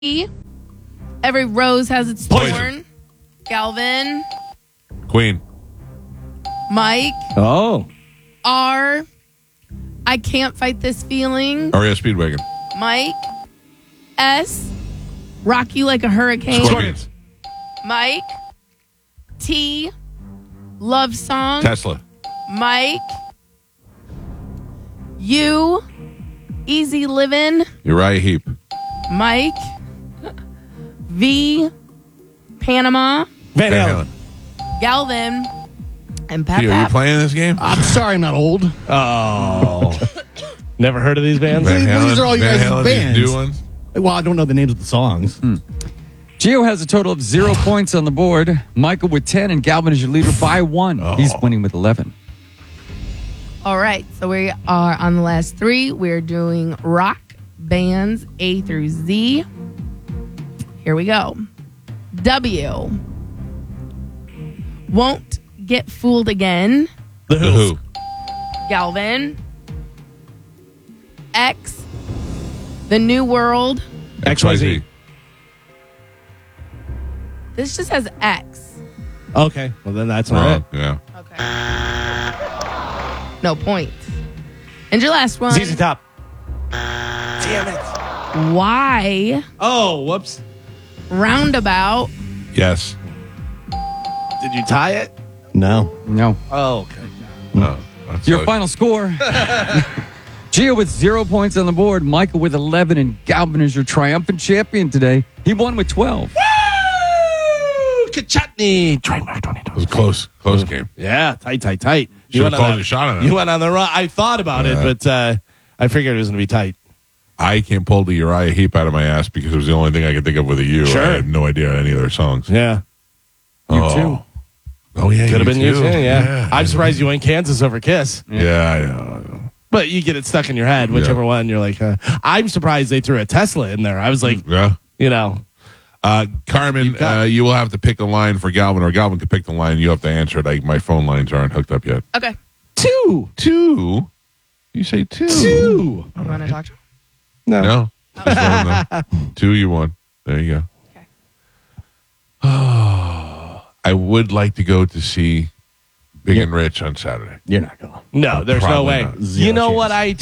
Every rose has its Poison. thorn. Galvin. Queen. Mike. Oh. R. I can't fight this feeling. REO Speedwagon. Mike. S. Rock you like a hurricane. Scorpions. Mike. T. Love song. Tesla. Mike. U. Easy living. Uriah Heep. Mike. V. Panama. Van Halen. Galvin. And Pat Are you Pat. playing this game? I'm sorry, I'm not old. Oh. Never heard of these bands? Van Halen. These are all you Van guys' Halen, bands. these new ones? Well, I don't know the names of the songs. Gio has a total of 0 points on the board. Michael with 10, and Galvin is your leader by 1. Oh. He's winning with 11. All right, so we are on the last 3. We're doing rock bands A through Z. Here we go. W. Won't get fooled again. The The Who. Who. Galvin. X. The New World. XYZ. This just has X. Okay. Well, then that's all Wrong. right. Yeah. Okay. No point. And your last one. ZZ Top. Damn it. Y. Oh, whoops. Roundabout. Yes. Did you tie it? No. No. Oh, okay. No. That's Your like- final score. Gio with 0 points on the board. Michael with 11, and Galvin is your triumphant champion today. He won with 12. Woo! Kachutney. Trademark It 2020. was close. Close game. Yeah, tight. Should've went on called that- your shot on that. You went on the run. I thought about Yeah. it, but I figured it was going to be tight. I can't pull the Uriah Heep out of my ass because it was the only thing I could think of with a U. Sure. I had no idea any of their songs. Yeah. You too. Oh, yeah. Could have been you too. too, yeah. I'm surprised you went Kansas over Kiss. Yeah, I know. But you get it stuck in your head, whichever one. You're like, I'm surprised they threw a Tesla in there. I was like, Yeah. you know. Carmen, you will have to pick a line for Galvin, or Galvin can pick the line. You have to answer it. Like, my phone lines aren't hooked up yet. Okay. Two. You say two. You want to talk to him? No. Just one, no. 2, you won. There you go. Okay. I would like to go to see Big and Rich on Saturday. You're not going. No, there's no Probably way. not. You know what? I'm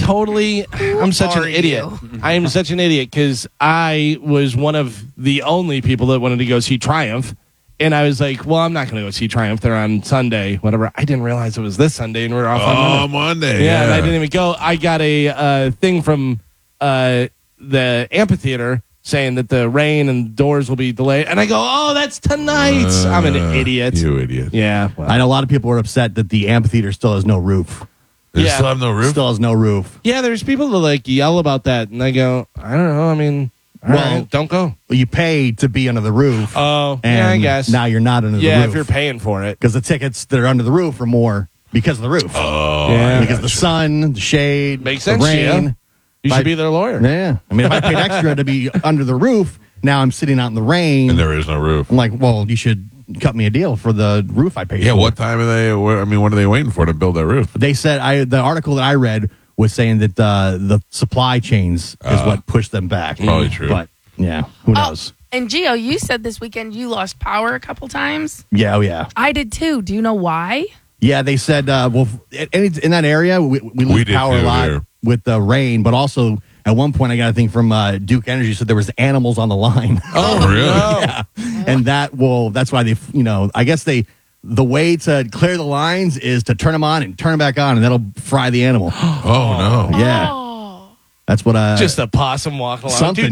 such an are idiot. you? I am such an idiot because I was one of the only people that wanted to go see Triumph. And I was like, well, I'm not going to go see Triumph. They're on Sunday, whatever. I didn't realize it was this Sunday and we're off on Monday. Oh, Monday. Yeah, and I didn't even go. I got a thing from the amphitheater saying that the rain and doors will be delayed. And I go, oh, that's tonight. I'm an idiot. You idiot. Yeah. Well. I know a lot of people are upset that the amphitheater still has no roof. Does it Yeah. still have no roof? Still has no roof. Yeah, there's people that like yell about that. And I go, I don't know. I mean, all Well- right, don't go. Well, you pay to be under the roof. Oh, and yeah, I guess. now you're not under the Yeah, roof. if you're paying for it. Because the tickets that are under the roof are more because of the roof. Oh, Yeah. Because the sun, the shade, Makes the sense, rain. yeah. You should be their lawyer. Yeah. I mean, if I paid extra to be under the roof, now I'm sitting out in the rain. and there is no roof. I'm like, well, you should cut me a deal for the roof I paid Yeah, for. what time are they? What are they waiting for to build that roof? They said, the article that I read was saying that the supply chains is what pushed them back. Probably true. But, yeah, who knows? And Gio, you said this weekend you lost power a couple times. Yeah, oh, yeah. I did too. Do you know why? Yeah, they said, well, in that area, we lose did power a too lot there. with the rain, but also at one point I got a thing from Duke Energy said there was animals on the line. Oh, really? Yeah. And that's why I guess the way to clear the lines is to turn them on and turn them back on, and that'll fry the animal. Oh, no. Yeah. Oh. That's what Just a possum walking along. Something.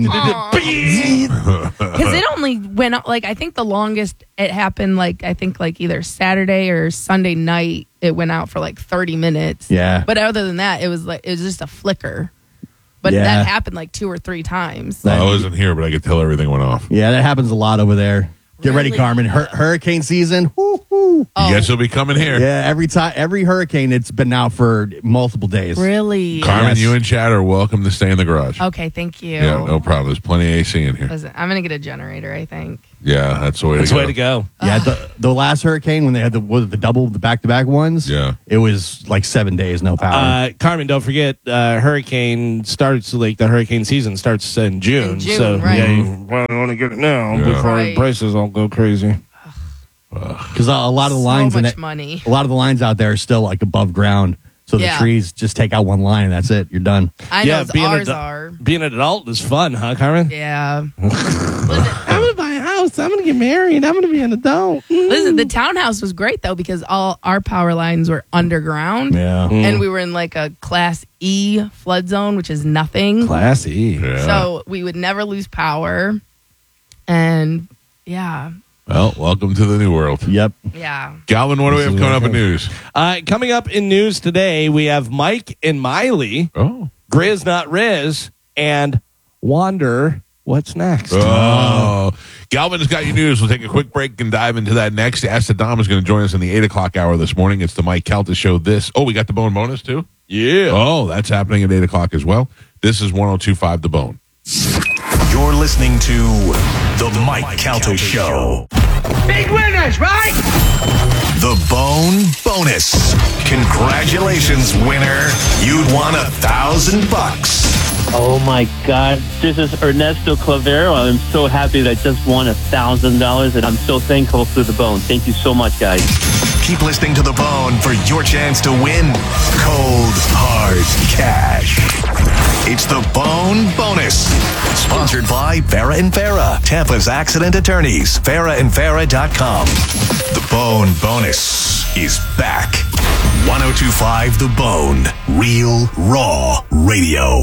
Because it only went up, like, I think the longest it happened, like, I think, like, either Saturday or Sunday night, it went out for, like, 30 minutes. Yeah. But other than that, it was just a flicker. But Yeah. that happened, like, 2 or 3 times. I wasn't here, but I could tell everything went off. Yeah, that happens a lot over there. Get ready, Really? Carmen. Hurricane season. Woo-hoo. You guess he'll be coming here. Yeah, every hurricane, it's been out for multiple days. Really? Carmen, Yes. you and Chad are welcome to stay in the garage. Okay, thank you. Yeah, no problem. There's plenty of AC in here. Listen, I'm going to get a generator, I think. Yeah, that's the way That's to the go. way to go. Yeah, the last hurricane when they had the back-to-back ones. Yeah. It was like 7 days, no power. Carmen, don't forget, hurricane starts, like the hurricane season starts in June. In June, so, right. yeah, you want to get it now Yeah. before Right. prices all go crazy. Because a lot of the lines so in much it, money. a lot of the lines out there are still like above ground. So Yeah. the trees just take out one line and that's it. You're done. I know being ours an are. Being an adult is fun, huh, Carmen? Yeah. I'm going to buy a house. I'm going to get married. I'm going to be an adult. Listen, the townhouse was great though because all our power lines were underground. Yeah. And we were in like a class E flood zone, which is nothing. Classy. Yeah. So we would never lose power. And yeah. Well, welcome to the new world. Yep. Yeah. Galvin, what do we have is coming up in okay. news? Coming up in news today, we have Mike and Miley, Oh. Grizz Not Riz, and Wander. What's next? Oh. Galvin's got your news. We'll take a quick break and dive into that next. Ask the Dom is going to join us in the 8 o'clock hour this morning. It's the Mike Calta Show. We got the Bone bonus too? Yeah. Oh, that's happening at 8 o'clock as well. This is 102.5 The Bone. You're listening to The Mike Calta Show. Big winners, right? The Bone Bonus. Congratulations, winner. You'd won $1,000. Oh my God. This is Ernesto Clavero. I'm so happy that I just won $1,000 and I'm so thankful to The Bone. Thank you so much, guys. Keep listening to The Bone for your chance to win cold, hard cash. It's the Bone Bonus. Sponsored by Farah and Farah, Tampa's accident attorneys. FarahandFarah.com. The Bone Bonus is back. 102.5 The Bone. Real, raw radio.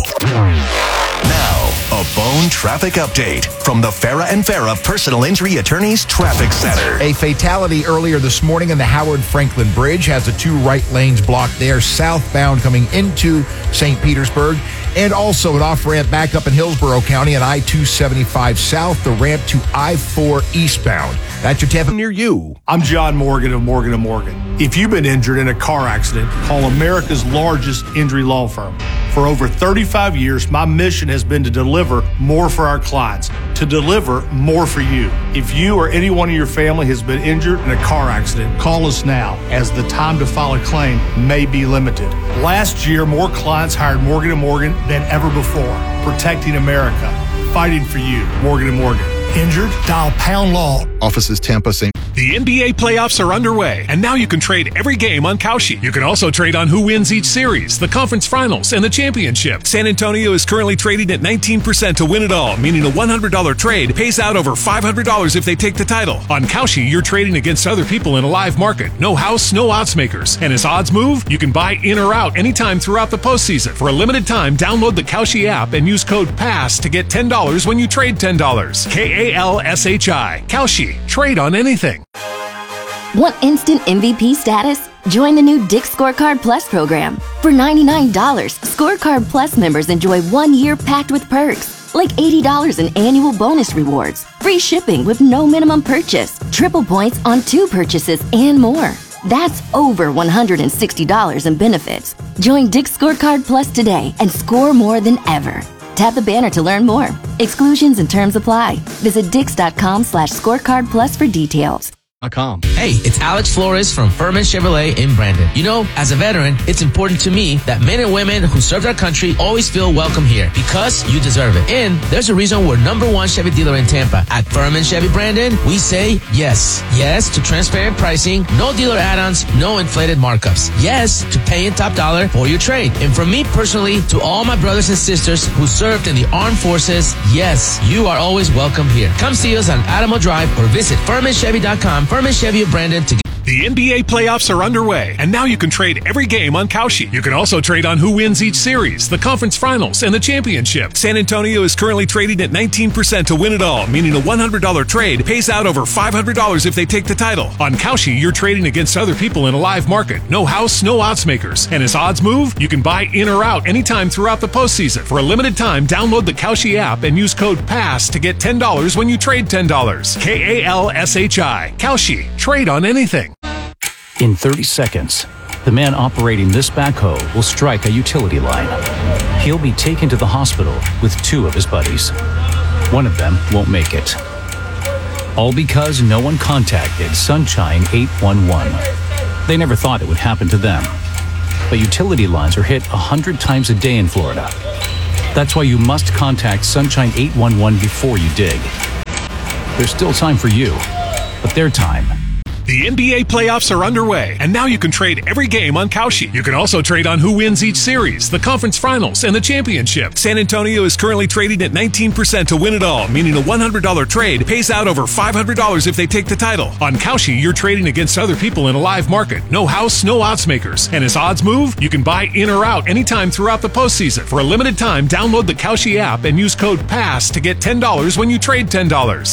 Now, a Bone traffic update from the Farah and Farah Personal Injury Attorneys Traffic Center. A fatality earlier this morning in the Howard Franklin Bridge has the 2 right lanes blocked there, southbound coming into St. Petersburg, and also an off-ramp back up in Hillsborough County on I-275 south, the ramp to I-4 eastbound. That's your Tampa near you. I'm John Morgan of Morgan & Morgan. If you've been injured in a car accident, call America's largest injury law firm. For over 35 years, my mission has been to deliver more for our clients, to deliver more for you. If you or anyone in your family has been injured in a car accident, call us now, as the time to file a claim may be limited. Last year, more clients hired Morgan & Morgan than ever before, protecting America, fighting for you. Morgan & Morgan. Injured? Dial pound law. Offices Tampa, St. The NBA playoffs are underway, and now you can trade every game on Kalshi. You can also trade on who wins each series, the conference finals, and the championship. San Antonio is currently trading at 19% to win it all, meaning a $100 trade pays out over $500 if they take the title. On Kalshi, you're trading against other people in a live market. No house, no odds makers. And as odds move, you can buy in or out anytime throughout the postseason. For a limited time, download the Kalshi app and use code PASS to get $10 when you trade $10. KALSHI. Kalshi. Trade on anything. Want instant MVP status? Join the new Dick's Scorecard Plus program. For $99, Scorecard Plus members enjoy 1 year packed with perks, like $80 in annual bonus rewards, free shipping with no minimum purchase, triple points on 2 purchases, and more. That's over $160 in benefits. Join Dick's Scorecard Plus today and score more than ever. Tap the banner to learn more. Exclusions and terms apply. Visit Dix.com/scorecard plus for details. Hey, it's Alex Flores from Furman Chevrolet in Brandon. You know, as a veteran, it's important to me that men and women who served our country always feel welcome here because you deserve it. And there's a reason we're #1 Chevy dealer in Tampa. At Furman Chevy Brandon, we say yes. Yes to transparent pricing, no dealer add-ons, no inflated markups. Yes to paying top dollar for your trade. And from me personally to all my brothers and sisters who served in the armed forces, yes, you are always welcome here. Come see us on Adamo Drive or visit FurmanChevy.com. Furman Chevy of Brandon to The NBA playoffs are underway, and now you can trade every game on Kalshi. You can also trade on who wins each series, the conference finals, and the championship. San Antonio is currently trading at 19% to win it all, meaning a $100 trade pays out over $500 if they take the title. On Kalshi, you're trading against other people in a live market. No house, no odds makers. And as odds move, you can buy in or out anytime throughout the postseason. For a limited time, download the Kalshi app and use code PASS to get $10 when you trade $10. KALSHI. Kalshi. Trade on anything. In 30 seconds, the man operating this backhoe will strike a utility line. He'll be taken to the hospital with 2 of his buddies. One of them won't make it. All because no one contacted Sunshine 811. They never thought it would happen to them. But utility lines are hit 100 times a day in Florida. That's why you must contact Sunshine 811 before you dig. There's still time for you, but their time. The NBA playoffs are underway, and now you can trade every game on Kalshi. You can also trade on who wins each series, the conference finals, and the championship. San Antonio is currently trading at 19% to win it all, meaning a $100 trade pays out over $500 if they take the title. On Kalshi, you're trading against other people in a live market. No house, no odds makers. And as odds move, you can buy in or out anytime throughout the postseason. For a limited time, download the Kalshi app and use code PASS to get $10 when you trade $10.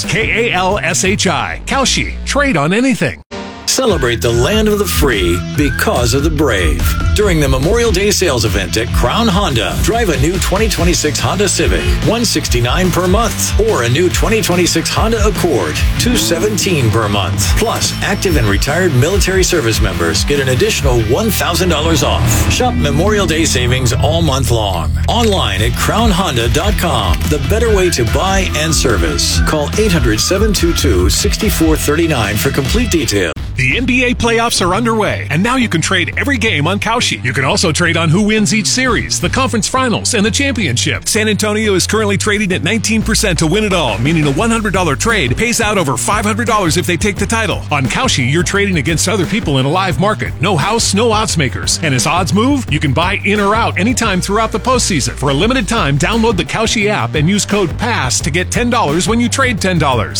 KALSHI. Kalshi. Trade on anything. Celebrate the land of the free because of the brave. During the Memorial Day sales event at Crown Honda, drive a new 2026 Honda Civic, $169 per month, or a new 2026 Honda Accord, $217 per month. Plus, active and retired military service members get an additional $1,000 off. Shop Memorial Day savings all month long. Online at crownhonda.com. The better way to buy and service. Call 800-722-6439 for complete details. The NBA playoffs are underway, and now you can trade every game on Kalshi. You can also trade on who wins each series, the conference finals, and the championship. San Antonio is currently trading at 19% to win it all, meaning a $100 trade pays out over $500 if they take the title. On Kalshi, you're trading against other people in a live market. No house, no odds makers. And as odds move, you can buy in or out anytime throughout the postseason. For a limited time, download the Kalshi app and use code PASS to get $10 when you trade $10.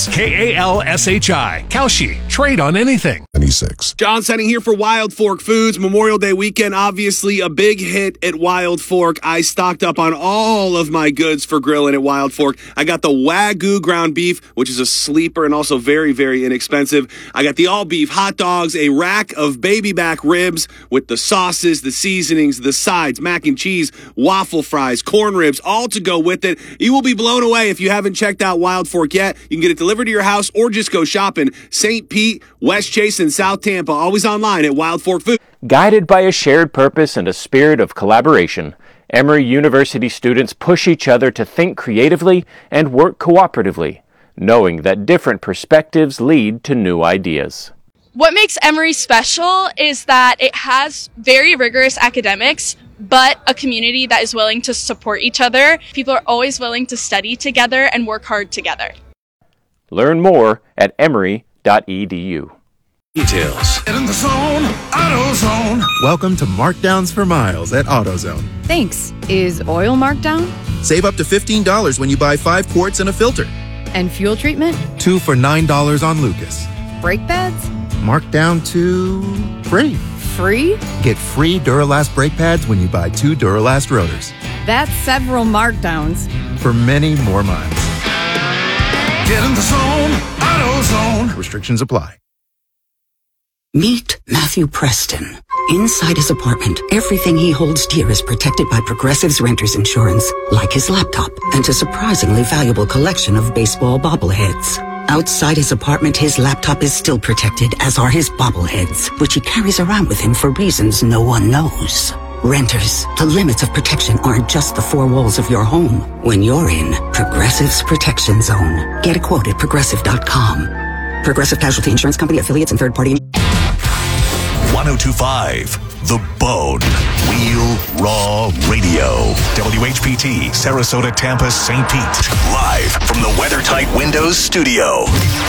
KALSHI. Kalshi. Trade on anything. 96. John Setting here for Wild Fork Foods. Memorial Day weekend, obviously a big hit at Wild Fork. I stocked up on all of my goods for grilling at Wild Fork. I got the Wagyu ground beef, which is a sleeper and also very, very inexpensive. I got the all beef hot dogs, a rack of baby back ribs with the sauces, the seasonings, the sides, mac and cheese, waffle fries, corn ribs, all to go with it. You will be blown away if you haven't checked out Wild Fork yet. You can get it delivered to your house or just go shopping. St. Pete, West Chase, and South Tampa, always online at Wild Fork Food. Guided by a shared purpose and a spirit of collaboration, Emory University students push each other to think creatively and work cooperatively, knowing that different perspectives lead to new ideas. What makes Emory special is that it has very rigorous academics, but a community that is willing to support each other. People are always willing to study together and work hard together. Learn more at emory.edu. Details. Get in the zone, AutoZone. Welcome to Markdowns for Miles at AutoZone. Thanks. Is oil marked down? Save up to $15 when you buy 5 quarts and a filter. And fuel treatment? 2 for $9 on Lucas. Brake pads? Marked down to free. Free? Get free Duralast brake pads when you buy 2 Duralast rotors. That's several markdowns. For many more miles. Get in the zone, AutoZone. Restrictions apply. Meet Matthew Preston. Inside his apartment, everything he holds dear is protected by Progressive's Renters Insurance, like his laptop and a surprisingly valuable collection of baseball bobbleheads. Outside his apartment, his laptop is still protected, as are his bobbleheads, which he carries around with him for reasons no one knows. Renters, the limits of protection aren't just the 4 walls of your home. When you're in Progressive's Protection Zone, get a quote at Progressive.com. Progressive Casualty Insurance Company, affiliates, and third-party. 1025 The Bone. Real Raw Radio. WHPT, Sarasota, Tampa, St. Pete. Live from the WeatherTight Windows studio.